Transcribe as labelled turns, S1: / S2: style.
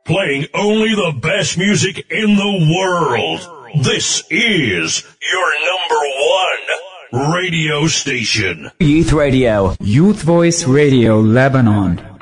S1: playing only the best music in the world. This is your number one radio station.
S2: Youth Radio. Youth Voice Radio Lebanon.